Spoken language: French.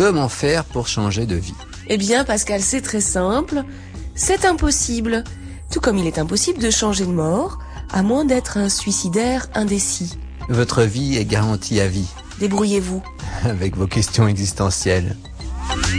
Comment faire pour changer de vie? Eh bien, Pascal, c'est très simple. C'est impossible. Tout comme il est impossible de changer de mort, à moins d'être un suicidaire indécis. Votre vie est garantie à vie. Débrouillez-vous. Avec vos questions existentielles.